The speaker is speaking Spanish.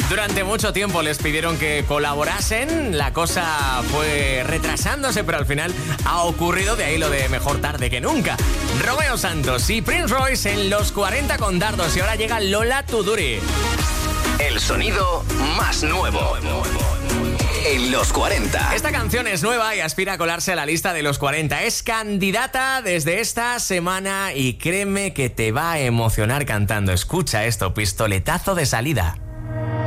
Durante mucho tiempo les pidieron que colaborasen, la cosa fue retrasándose, pero al final ha ocurrido, de ahí lo de mejor tarde que nunca. Romeo Santos y Prince Royce en los 40 con dardos, y ahora llega Lola Tuduri. El sonido más nuevo en los 40. Esta canción es nueva y aspira a colarse a la lista de los 40. Es candidata desde esta semana y créeme que te va a emocionar cantando. Escucha esto, pistoletazo de salida.